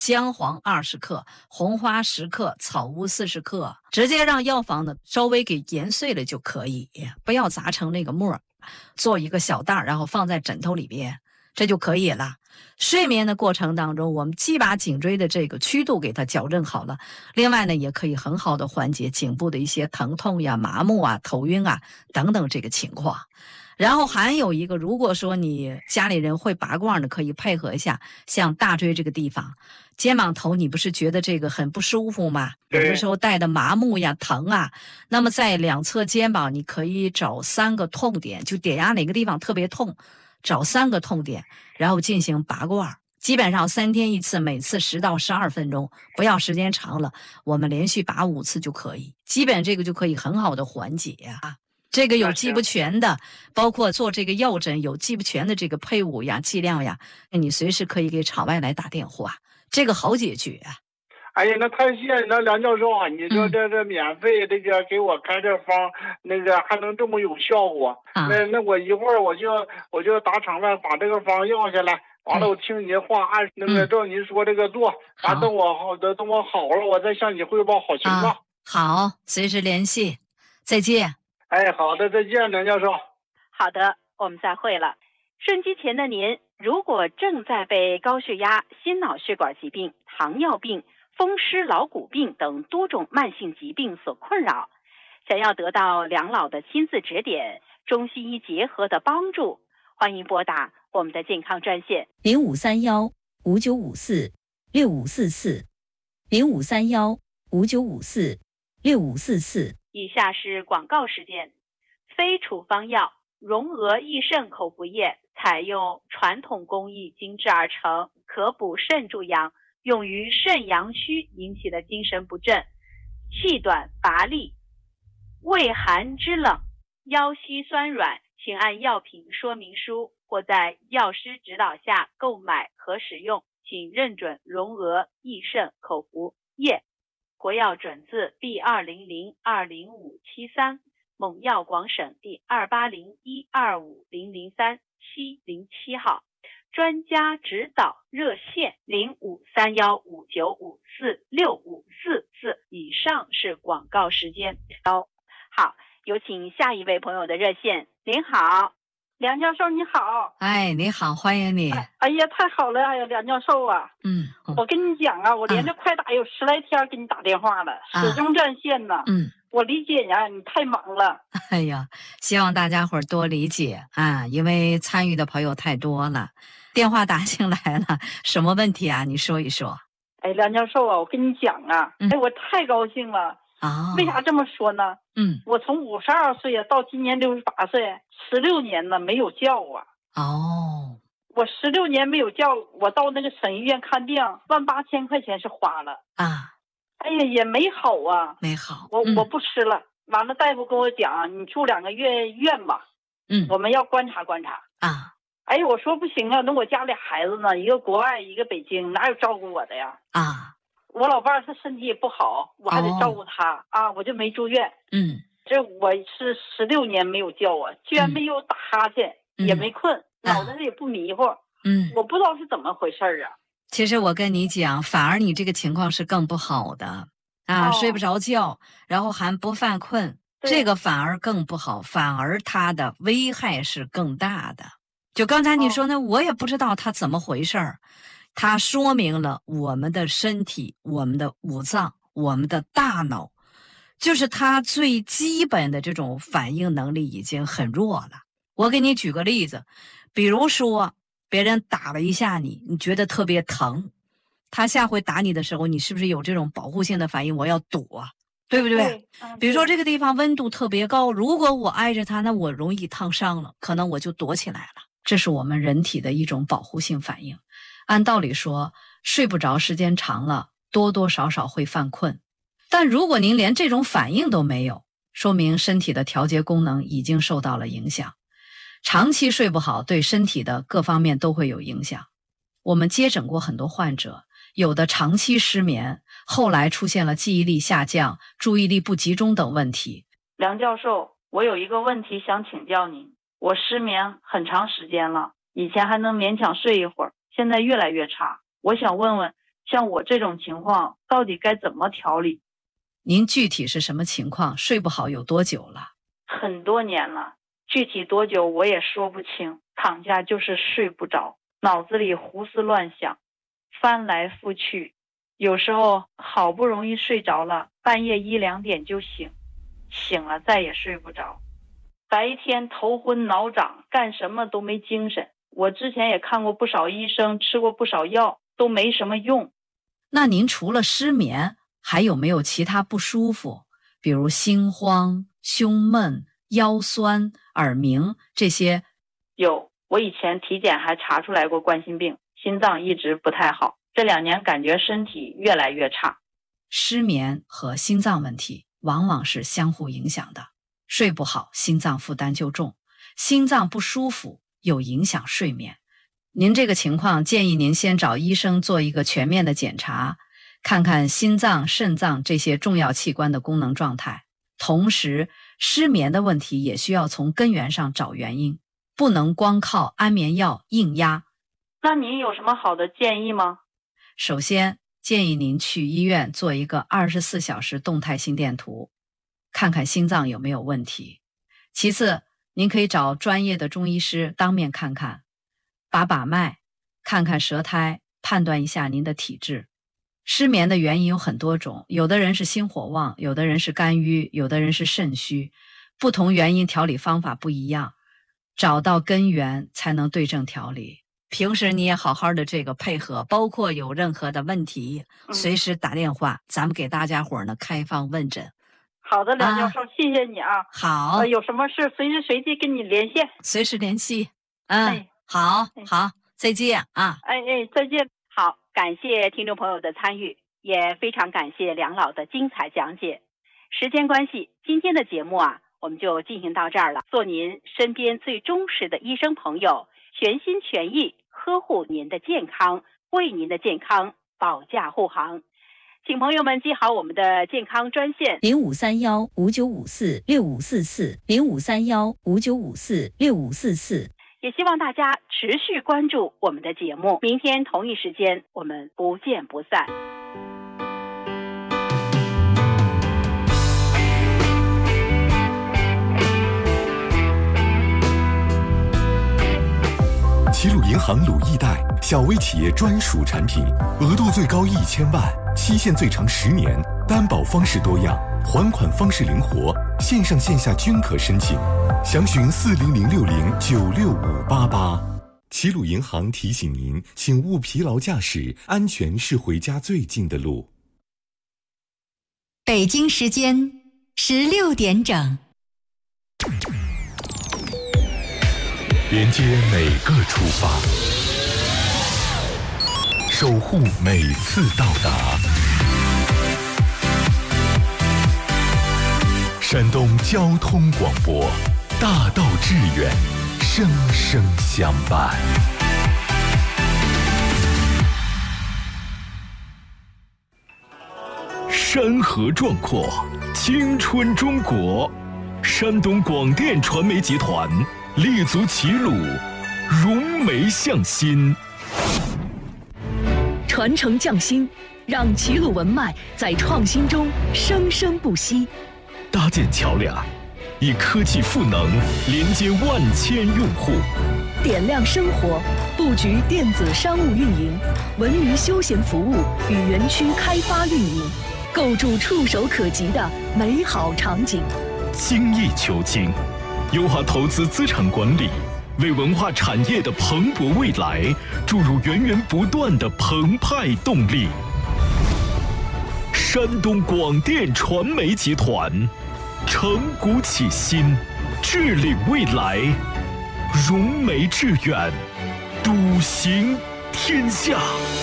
姜黄20克，红花10克，草乌40克，直接让药方呢稍微给研碎了就可以，不要砸成那个沫，做一个小袋，然后放在枕头里边，这就可以了。睡眠的过程当中，我们既把颈椎的这个曲度给它矫正好了，另外呢，也可以很好的缓解颈部的一些疼痛呀、麻木啊、头晕啊等等这个情况。然后还有一个，如果说你家里人会拔罐的，可以配合一下，像大椎这个地方，肩膀头，你不是觉得这个很不舒服吗？有的时候带的麻木呀、疼啊，那么在两侧肩膀，你可以找3个痛点，就点压哪个地方特别痛，找3个痛点，然后进行拔罐。基本上3天1次，每次10到12分钟，不要时间长了，我们连续拔5次就可以，基本这个就可以很好的缓解啊。这个有剂不全的，包括做这个药诊有剂不全的这个配伍呀、剂量呀，你随时可以给场外来打电话，这个好解决啊。 哎呀，那太谢谢你了，梁教授啊！你说这免费这个给我开这方，那个还能这么有效果？那我一会儿我就打场外把这个方要下来，完了我听你的话，按那个照您说这个做，完等我好了，我再向你汇报好情况。 好，随时联系，再见。 哎，好的，再见，梁教授。 好的，我们再会了。收音机前的您，如果正在被高血压、心脑血管疾病、糖尿病、风湿老骨病等多种慢性疾病所困扰，想要得到梁老的亲自指点、中西医结合的帮助，欢迎拨打我们的健康专线 0531-5954-6544 0531-5954-6544。 以下是广告时间。非处方药荣娥益肾口服液采用传统工艺精制而成，可补肾助阳，用于肾阳虚引起的精神不振、气短乏力、畏寒肢冷、腰膝酸软，请按药品说明书或在药师指导下购买和使用，请认准荣娥益肾口服液。国药准字第200-20573，蒙药广省第280125003-707号。专家指导热线053159546544。以上是广告时间。好，有请下一位朋友的热线。您好， 梁教授你好。 哎，你好，欢迎你。 哎呀，太好了，哎呀，梁教授啊。我跟你讲啊，我连着快打有10来天给你打电话了，始终占线呢。我理解呀，你太忙了。 哎呀，希望大家伙儿多理解啊，因为参与的朋友太多了，电话打进来了，什么问题啊？你说一说。 哎，梁教授啊，我跟你讲啊，我太高兴了。为啥这么说呢？我从52岁啊到今年68岁，16年了没有叫啊。我16年没有叫，我到那个省医院看病，18000块钱是花了啊。哎呀，也没好啊， 没好。 我不吃了。完了，大夫跟我讲，你住2个月医院吧。我们要观察观察啊。哎呀，我说不行啊，那我家里孩子呢，一个国外，一个北京，哪有照顾我的呀？啊。我老伴儿他身体也不好，我还得照顾他啊，我就没住院。这我是16年没有叫啊，居然没有打哈欠，也没困，脑袋也不迷糊。我不知道是怎么回事啊。 其实我跟你讲，反而你这个情况是更不好的啊，睡不着觉，然后还不犯困，这个反而更不好，反而它的危害是更大的。就刚才你说呢，我也不知道它怎么回事儿。它说明了我们的身体、我们的五脏、我们的大脑，就是它最基本的这种反应能力已经很弱了。我给你举个例子，比如说别人打了一下你，你觉得特别疼，他下回打你的时候，你是不是有这种保护性的反应？我要躲，对不对？比如说这个地方温度特别高，如果我挨着它，那我容易烫伤了，可能我就躲起来了。这是我们人体的一种保护性反应。按道理说，睡不着时间长了，多多少少会犯困。但如果您连这种反应都没有，说明身体的调节功能已经受到了影响。长期睡不好，对身体的各方面都会有影响。我们接诊过很多患者，有的长期失眠，后来出现了记忆力下降、注意力不集中等问题。 梁教授，我有一个问题想请教您。我失眠很长时间了，以前还能勉强睡一会儿，现在越来越差。我想问问， 像我这种情况到底该怎么调理？ 您具体是什么情况？睡不好有多久了？ 很多年了，具体多久我也说不清，躺下就是睡不着，脑子里胡思乱想，翻来覆去，有时候好不容易睡着了，半夜1、2点就醒了再也睡不着，白天头昏脑胀，干什么都没精神。我之前也看过不少医生，吃过不少药，都没什么用。 那您除了失眠，还有没有其他不舒服？比如心慌、胸闷、腰酸、耳鸣这些？ 有，我以前体检还查出来过冠心病，心脏一直不太好，这2年感觉身体越来越差。 失眠和心脏问题往往是相互影响的，睡不好，心脏负担就重，心脏不舒服又影响睡眠。您这个情况建议您先找医生做一个全面的检查，看看心脏、肾脏这些重要器官的功能状态。同时，失眠的问题也需要从根源上找原因，不能光靠安眠药硬压。 那您有什么好的建议吗？ 首先，建议您去医院做一个24小时动态心电图，看看心脏有没有问题。其次，您可以找专业的中医师当面看看，把脉，看看舌苔，判断一下您的体质。失眠的原因有很多种，有的人是心火旺，有的人是肝郁，有的人是肾虚，不同原因调理方法不一样，找到根源才能对症调理。平时你也好好的这个配合，包括有任何的问题，随时打电话，咱们给大家伙呢开放问诊。 好的，梁教授，谢谢你啊。 好， 有什么事随时随地跟你连线， 随时联系。好，再见啊。 再见。 好，感谢听众朋友的参与，也非常感谢梁老的精彩讲解。时间关系，今天的节目我们就进行到这儿了。做您身边最忠实的医生朋友，全心全意呵护您的健康，为您的健康保驾护航。请朋友们记好我们的健康专线 053159546544053159546544。 也希望大家持续关注我们的节目，明天同一时间我们不见不散。 齐鲁银行鲁易贷小微企业专属产品，额度最高1000万，期限最长10年，担保方式多样，还款方式灵活，线上线下均可申请。详询40060965588。齐鲁银行提醒您，请勿疲劳驾驶，安全是回家最近的路。 北京时间16点整。 连接每个出发，守护每次到达。山东交通广播，大道致远，生生相伴。山河壮阔，青春中国。山东广电传媒集团立足齐鲁，融媒向心， 传承匠心，让齐鲁文脉在创新中生生不息。 搭建桥梁，以科技赋能连接万千用户。 点亮生活，布局电子商务运营、文娱休闲服务与园区开发运营，构筑触手可及的美好场景。 精益求精，优化投资资产管理，为文化产业的蓬勃未来注入源源不断的澎湃动力。山东广电传媒集团，承古启新，致力未来，融媒致远，笃行天下。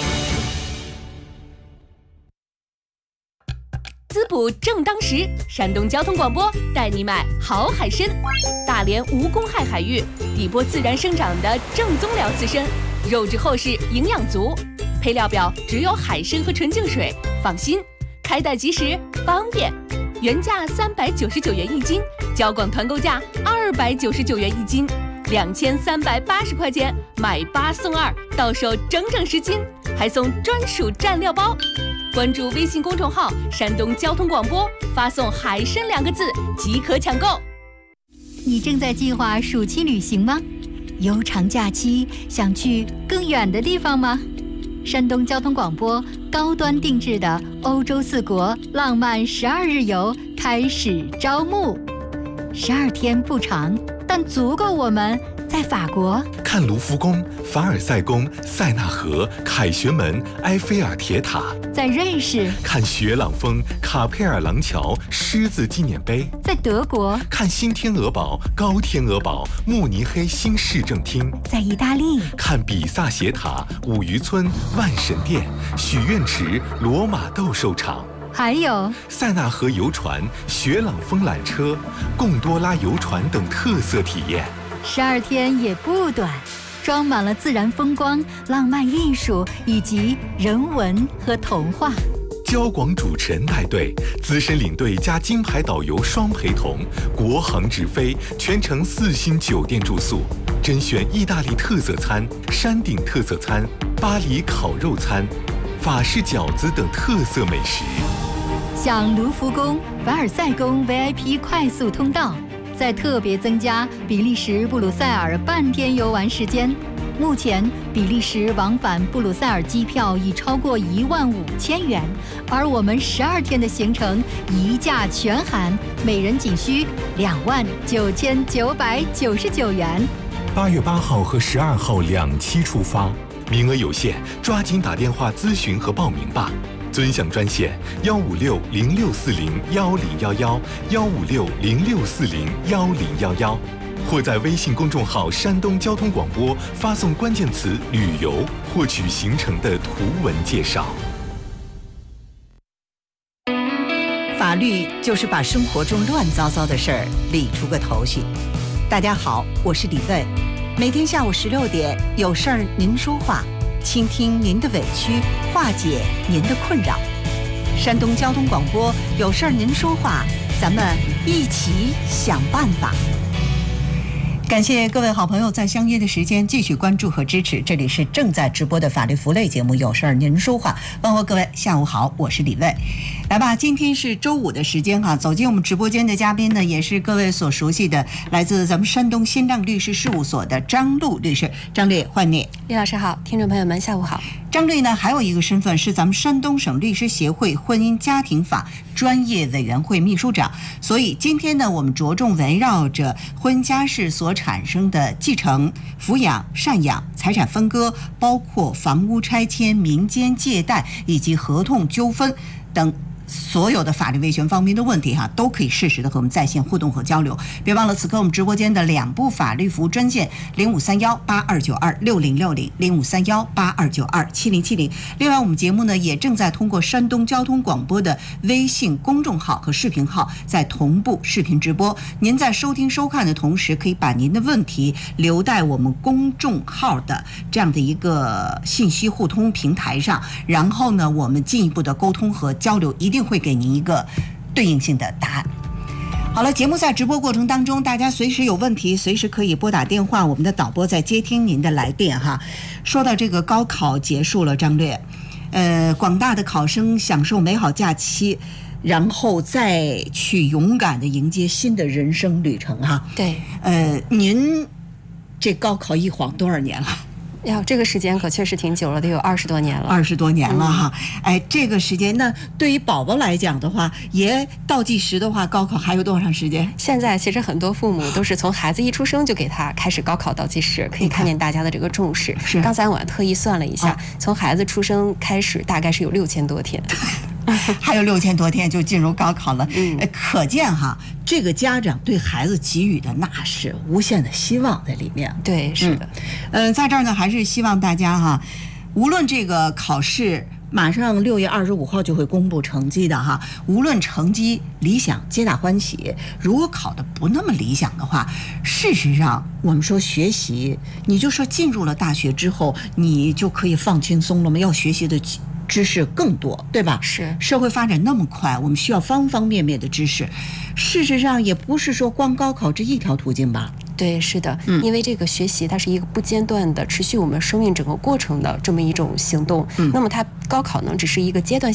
滋补正当时，山东交通广播带你买好海参。大连无公害海域，底波自然生长的正宗辽刺参，肉质厚实，营养足。配料表只有海参和纯净水，放心，开袋即食，方便。原价399元一斤，交广团购价299元一斤。 2380块钱，买8送2，到手整整10斤，还送专属蘸料包。关注微信公众号山东交通广播，发送海参2个字即可抢购。 你正在计划暑期旅行吗？悠长假期想去更远的地方吗？山东交通广播高端定制的欧洲4国浪漫12日游开始招募，12天不长，但足够我们在法国看卢浮宫、凡尔赛宫、塞纳河、凯旋门、埃菲尔铁塔； 在瑞士看雪朗峰、卡佩尔廊桥、狮子纪念碑； 在德国看新天鹅堡、高天鹅堡、慕尼黑新市政厅； 在意大利看比萨斜塔、五渔村、万神殿、许愿池、罗马斗兽场。 还有塞纳河游船、雪朗峰缆车、贡多拉游船等特色体验。 12天也不短，装满了自然风光、浪漫艺术以及人文和童话。 交广主持人带队，资深领队加金牌导游双陪同，国航直飞，全程4星酒店住宿，甄选意大利特色餐、山顶特色餐、巴黎烤肉餐、法式饺子等特色美食。 像卢浮宫、凡尔赛宫 VIP 快速通道，再特别增加比利时布鲁塞尔半天游玩时间。目前比利时往返布鲁塞尔机票已超过15000元，而我们12天的行程一价全含，每人仅需29999元。 8月8号和12号2期出发，名额有限，抓紧打电话咨询和报名吧。尊享专线15606401011，15606401011，或在微信公众号山东交通广播发送关键词旅游，获取行程的图文介绍。 法律就是把生活中乱糟糟的事儿理出个头绪。大家好，我是李问，每天下午16点，有事儿您说话，倾听您的委屈，化解您的困扰。山东交通广播，有事儿您说话，咱们一起想办法。感谢各位好朋友在相约的时间继续关注和支持，这里是正在直播的法律服务类节目《有事儿您说话》，问候各位下午好，我是李卫。来吧，今天是周五的时间哈，走进我们直播间的嘉宾呢，也是各位所熟悉的，来自咱们山东新浪律师事务所的张璐律师。张律，欢迎你。 李老师好，听众朋友们下午好。 张律呢还有一个身份是咱们山东省律师协会婚姻家庭法专业委员会秘书长，所以今天呢我们着重围绕着婚家事所产生的继承、抚养、赡养、财产分割，包括房屋拆迁、民间借贷以及合同纠纷等所有的法律维权方面的问题哈，都可以适时的和我们在线互动和交流。别忘了此刻我们直播间的2部法律服务专线0531826060，0531827070。另外我们节目呢也正在通过山东交通广播的微信公众号和视频号在同步视频直播。您在收听收看的同时，可以把您的问题留在我们公众号的这样的一个信息互通平台上，然后呢我们进一步的沟通和交流，一定会给您一个对应性的答案。好了，节目在直播过程当中，大家随时有问题随时可以拨打电话，我们的导播在接听您的来电哈。说到这个高考结束了，张略，广大的考生享受美好假期，然后再去勇敢的迎接新的人生旅程哈。 对， 您这高考一晃多少年了？ 这个时间可确实挺久了，得有20多年了。 20多年了哈，这个时间那对于宝宝来讲的话，也倒计时的话，高考还有多长时间？ 现在其实很多父母都是从孩子一出生就给他开始高考倒计时，可以看见大家的这个重视。 是， 刚才我特意算了一下，从孩子出生开始，大概是有6000多天。 还有6000多天就进入高考了，可见哈，这个家长对孩子给予的那是无限的希望在里面。 对，是的。 在这儿呢，还是希望大家哈，无论这个考试马上6月25号就会公布成绩的哈，无论成绩理想，皆大欢喜；如果考得不那么理想的话，事实上我们说学习，你就说进入了大学之后，你就可以放轻松了吗？要学习的知识更多，对吧？ 是， 社会发展那么快，我们需要方方面面的知识。事实上也不是说光高考这一条途径吧。 对，是的，因为这个学习它是一个不间断的、持续我们生命整个过程的这么一种行动。那么它高考呢，只是一个阶段性